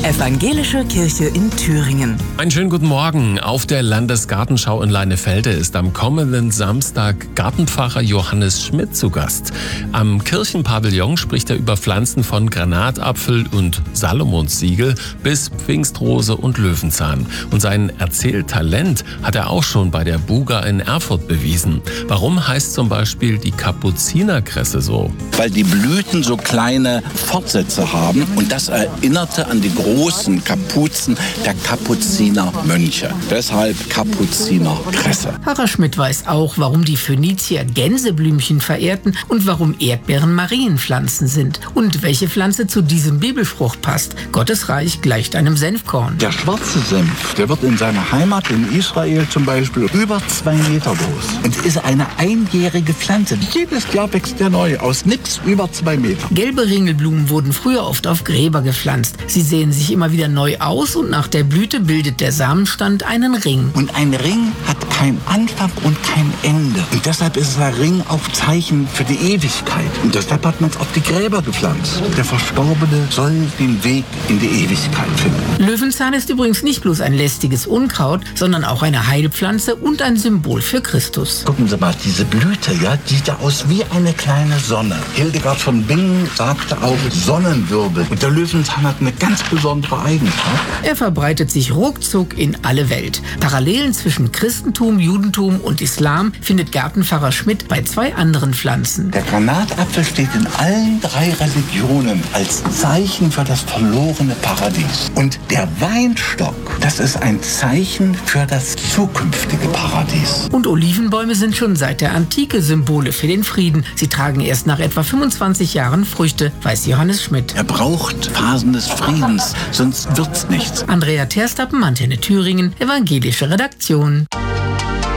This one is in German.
Evangelische Kirche in Thüringen. Einen schönen guten Morgen. Auf der Landesgartenschau in Leinefelde ist am kommenden Samstag Gartenpfarrer Johannes Schmidt zu Gast. Am Kirchenpavillon spricht er über Pflanzen von Granatapfel und Salomonssiegel bis Pfingstrose und Löwenzahn. Und sein Erzähltalent hat er auch schon bei der Buga in Erfurt bewiesen. Warum heißt zum Beispiel die Kapuzinerkresse so? Weil die Blüten so kleine Fortsätze haben und das erinnerte an die großen Kapuzen der Kapuzinermönche. Deshalb Kapuzinerkresse. Pfarrer Schmidt weiß auch, warum die Phönizier Gänseblümchen verehrten und warum Erdbeeren Marienpflanzen sind und welche Pflanze zu diesem Bibelspruch passt. Gottes Reich gleicht einem Senfkorn. Der schwarze Senf, der wird in seiner Heimat in Israel zum Beispiel über 2 Meter groß und ist eine einjährige Pflanze. Jedes Jahr wächst der neu aus nix über 2 Meter. Gelbe Ringelblumen wurden früher oft auf Gräber gepflanzt. Sie sehen sich immer wieder neu aus und nach der Blüte bildet der Samenstand einen Ring. Und ein Ring hat keinen Anfang und kein Ende. Und deshalb ist der Ring auch Zeichen für die Ewigkeit. Und deshalb hat man es auf die Gräber gepflanzt. Der Verstorbene soll den Weg in die Ewigkeit finden. Löwenzahn ist übrigens nicht bloß ein lästiges Unkraut, sondern auch eine Heilpflanze und ein Symbol für Christus. Gucken Sie mal, diese Blüte, ja, die sieht aus wie eine kleine Sonne. Hildegard von Bingen sagte auch Sonnenwirbel. Und der Löwenzahn hat eine ganz besondere Eigenschaft. Er verbreitet sich ruckzuck in alle Welt. Parallelen zwischen Christentum, Judentum und Islam findet Gartenpfarrer Schmidt bei 2 anderen Pflanzen. Der Granatapfel steht in allen 3 Religionen als Zeichen für das verlorene Paradies. Und der Weinstock, das ist ein Zeichen für das zukünftige Paradies. Und Olivenbäume sind schon seit der Antike Symbole für den Frieden. Sie tragen erst nach etwa 25 Jahren Früchte, weiß Johannes Schmidt. Er braucht Phasen des Friedens, sonst wird's nichts. Andrea Terstappen, Antenne Thüringen, evangelische Redaktion.